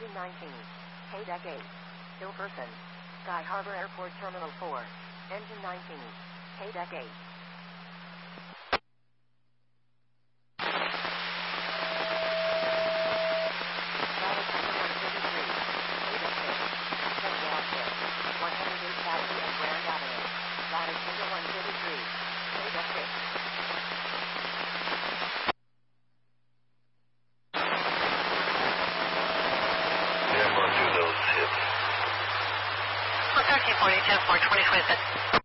Engine 19. K-Deck 8. Hilferson. Sky Harbor Airport Terminal 4. Engine 19. K-Deck 8. Ladder Center 153. K-Deck 6. Check Gas 6. 108 Battery and Grand Avenue. Ladder Center 153. K-Deck 6. Yeah, I'm going to do those hits. 1340, 10 4, 2026.